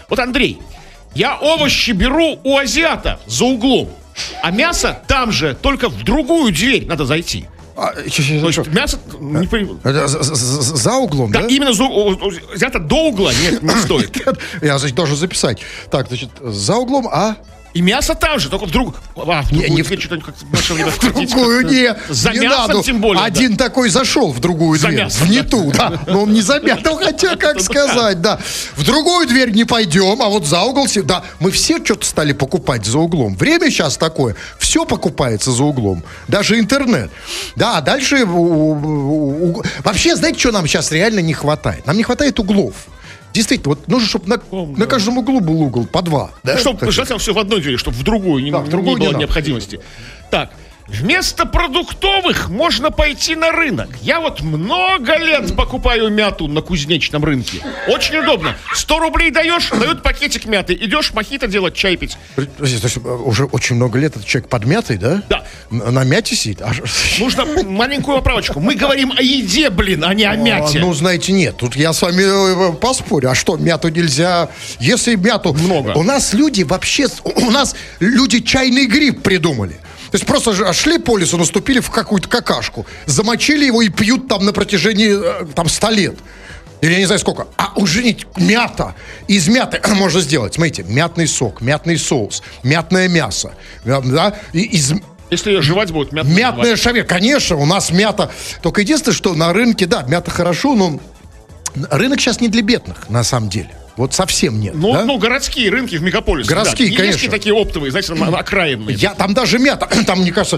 Вот, Андрей, я овощи беру у азиата за углом, а мясо там же, только в другую дверь надо зайти. То есть мясо... За углом, да? Да, именно азиата до угла не стоит. Я, значит, должен записать. Так, значит, за углом, И мясо там же, только в другую. Не в другую, не. За не мясом, надо. тем более. Один такой зашел в другую За дверь. мясом, в не ту, да. Но он не замятил, хотя, как сказать, да. В другую дверь не пойдем, а вот за угол... Да, мы все что-то стали покупать за углом. Время сейчас такое. Все покупается за углом. Даже интернет. Да, а дальше... Вообще, знаете, что нам сейчас реально не хватает? Нам не хватает углов. Действительно, вот нужно, чтобы на каждом углу был угол по два. Да? Чтобы желательно все в одной двери, чтобы в другую не было необходимости. Так, вместо продуктовых можно пойти на рынок. Я вот много лет покупаю мяту на кузнечном рынке. Очень удобно. 100 рублей даешь, дают пакетик мяты. Идешь мохито делать, чай пить. Уже очень много лет этот человек под мятой, да? Да. На мяте сидит? Нужно маленькую поправочку. Мы говорим о еде, а не о мяте. Ну, знаете, нет. Тут я с вами поспорю. А что, мяту нельзя? Если мяту... Много. У нас люди чайный гриб придумали. То есть просто шли по лесу, наступили в какую-то какашку, замочили его и пьют там на протяжении 100 лет. Или я не знаю сколько. А уже мята. Из мяты можно сделать, смотрите, мятный сок, мятный соус, мятное мясо. Да? Если ее жевать будут, мятная шаверма. Конечно, у нас мята. Только единственное, что на рынке, да, мята хорошо, но рынок сейчас не для бедных, на самом деле. Вот совсем нет. Ну, городские рынки в мегаполисе. Городские, да. конечно. Есть такие оптовые, знаете, окраинные. Там даже мята. Там, мне кажется,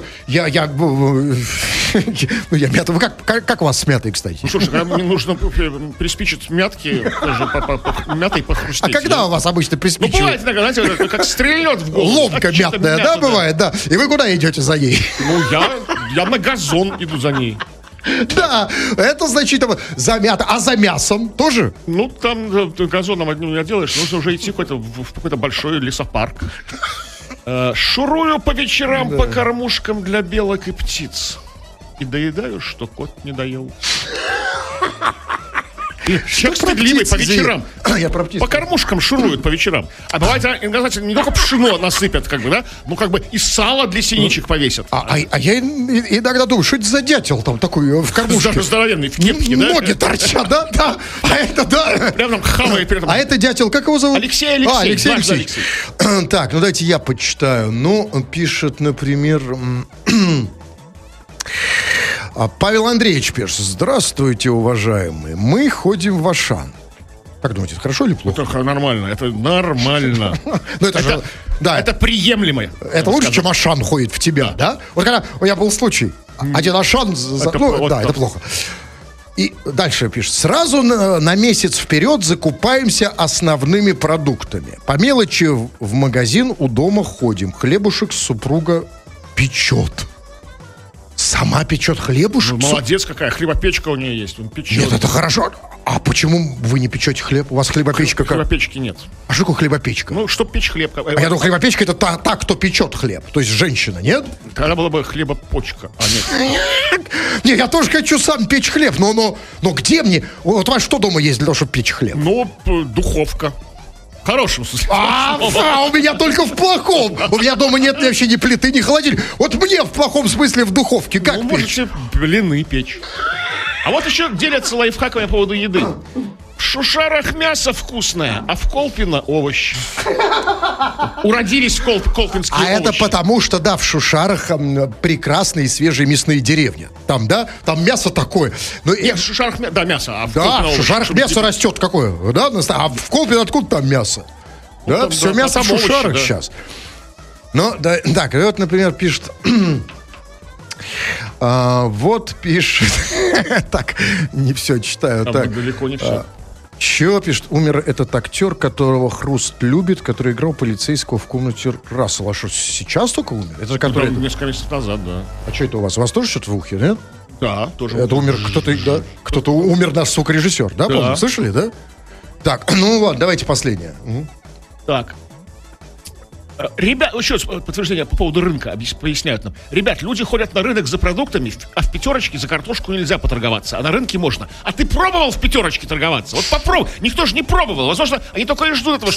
мята. Вы как у вас с мятой, кстати? Ну, слушай, мне нужно приспичить мятки, мятой похрустеть. А когда у вас обычно приспичивает? Ну, бывает иногда, знаете, как стрельнет в голову. Ломка мятная, да, бывает, да? И вы куда идете за ней? Ну, я на газон иду за ней. Да, это значительно замято. А за мясом тоже? Ну, там газоном не делаешь, нужно уже идти в какой-то большой лесопарк. Шурую по вечерам по кормушкам для белок и птиц. И доедаю, что кот не доел. Человек стыдливый по вечерам. По кормушкам шуруют по вечерам. А бывает, не только пшено насыпят, да? Ну, и сало для синичек повесят. А я иногда думаю, что это за дятел там такой в кормушке? Здоровенный, в кепке, да? Ноги торчат, да? А это, да. Прям там хавает. А это дятел, как его зовут? Алексей. Алексей. Так, ну дайте я почитаю. Ну, пишет, например... Павел Андреевич пишет: здравствуйте, уважаемые. Мы ходим в Ашан. Как думаете, это хорошо или плохо? Это нормально, это нормально. Ну, это же, да. Это приемлемо. Это лучше, чем Ашан ходит в тебя, да? Вот когда у меня был случай, один Ашан... это плохо. И дальше пишет: сразу на месяц вперед закупаемся основными продуктами. По мелочи в магазин у дома ходим. Хлебушек супруга печет. Сама печет хлебушек? Ну, молодец какая, хлебопечка у нее есть, он печет. Нет, это хорошо. А почему вы не печете хлеб? У вас хлебопечка как? Хлебопечки нет. А что такое хлебопечка? Ну, чтоб печь хлеб. А я думаю, хлебопечка это та, кто печет хлеб. То есть женщина, нет? Тогда была бы хлебопочка, а нет. Не, я тоже хочу сам печь хлеб, но где мне? Вот у вас что дома есть для того, чтобы печь хлеб? Ну, духовка. В хорошем смысле. У меня только в плохом. У меня дома нет вообще ни плиты, ни холодильника. Вот мне в плохом смысле в духовке как печь? Можете блины печь. А вот еще делятся лайфхаками по поводу еды. В Шушарах мясо вкусное, а в Колпино овощи. Уродились колпинские овощи. А это потому, что, да, в Шушарах прекрасные свежие мясные деревни. Там, да, там мясо такое. Нет, в Шушарах, да, мясо. А в Шушарах мясо растет какое, да? А в Колпино откуда там мясо? Да, там, все мясо в Шушарах овощи, сейчас. Ну, да, так, и вот, например, пишет... вот пишет... Так, не все читаю. Там так, далеко не все. Чего пишет? Умер этот актер, которого Хруст любит, который играл полицейского в комнате Рассела. А что, сейчас только умер? Это же который... Несколько месяцев назад, да. А что это у вас? У вас тоже что-то в ухе, нет? Да, тоже. Это умер кто-то, да? Кто-то умер, наш звукорежиссер, да? Помню? Слышали, да? Так, ну ладно, давайте последнее. Так. Ребят, еще подтверждение по поводу рынка поясняют нам. Ребят, люди ходят на рынок за продуктами, а в пятерочке за картошку нельзя поторговаться, а на рынке можно. А ты пробовал в пятерочке торговаться? Вот попробуй. Никто же не пробовал. Возможно, они только и ждут этого,